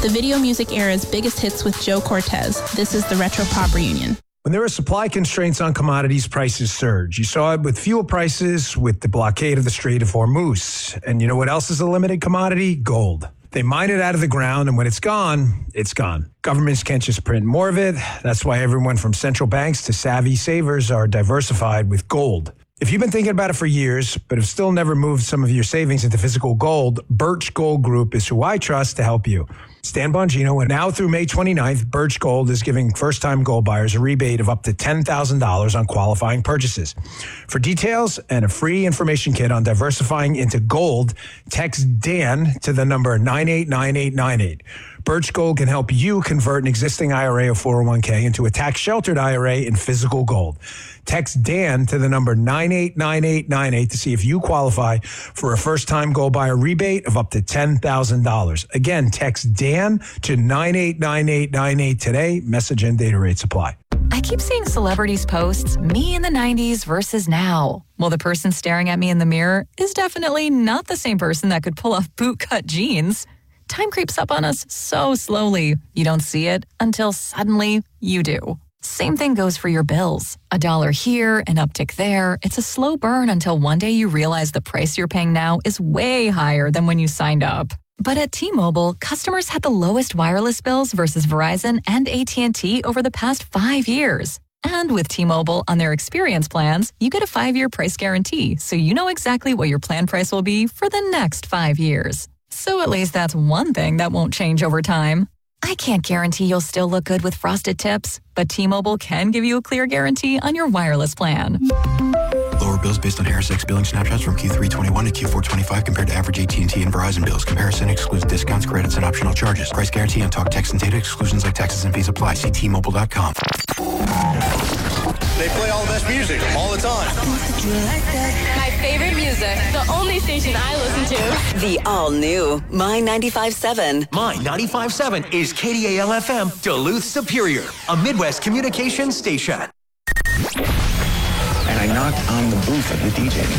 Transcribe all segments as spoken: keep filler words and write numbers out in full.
The video music era's biggest hits with Joe Cortez. This is the Retro Pop Reunion. When there are supply constraints on commodities, prices surge. You saw it with fuel prices, with the blockade of the Strait of Hormuz. And you know what else is a limited commodity? Gold. They mine it out of the ground, and when it's gone, it's gone. Governments can't just print more of it. That's why everyone from central banks to savvy savers are diversified with gold. If you've been thinking about it for years, but have still never moved some of your savings into physical gold, Birch Gold Group is who I trust to help you. Stan Bongino, and now through May twenty-ninth, Birch Gold is giving first-time gold buyers a rebate of up to ten thousand dollars on qualifying purchases. For details and a free information kit on diversifying into gold, text Dan to the number nine eight nine eight nine eight. Birch Gold can help you convert an existing I R A or four oh one k into a tax-sheltered I R A in physical gold. Text Dan to the number nine eight nine eight nine eight to see if you qualify for a first-time gold buyer rebate of up to ten thousand dollars. Again, text Dan to nine eight nine eight nine eight today. Message and data rate supply. I keep seeing celebrities post me in the nineties versus now. Well, the person staring at me in the mirror is definitely not the same person that could pull off bootcut jeans. Time creeps up on us so slowly. You don't see it until suddenly you do. Same thing goes for your bills. A dollar here, an uptick there. It's a slow burn until one day you realize the price you're paying now is way higher than when you signed up. But at T-Mobile, customers had the lowest wireless bills versus Verizon and A T and T over the past five years. And with T-Mobile on their experience plans, you get a five-year price guarantee, so you know exactly what your plan price will be for the next five years. So at least that's one thing that won't change over time. I can't guarantee you'll still look good with frosted tips, but T-Mobile can give you a clear guarantee on your wireless plan. Lower bills based on Harris X billing snapshots from Q three twenty-one to Q four twenty-five compared to average A T and T and Verizon bills. Comparison excludes discounts, credits, and optional charges. Price guarantee on talk, text, and data exclusions like taxes and fees apply. See T Mobile dot com. They play all the best music all the time. My favorite music. The only station I listen to. The all-new My ninety-five point seven. My ninety-five point seven is K D A L F M, Duluth Superior, a Midwest communications station. And I knocked on the booth of the D J.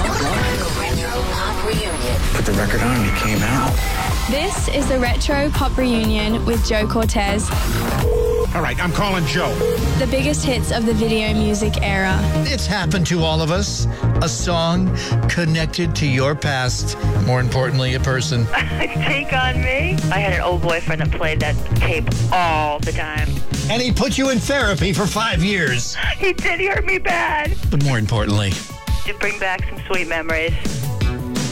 Put the record on and it came out. This is the Retro Pop Reunion with Joe Cortez. All right, I'm calling Joe. The biggest hits of the video music era. It's happened to all of us. A song connected to your past. More importantly, a person. Take on Me. I had an old boyfriend that played that tape all the time. And he put you in therapy for five years. He did hurt me bad. But more importantly, to bring back some sweet memories.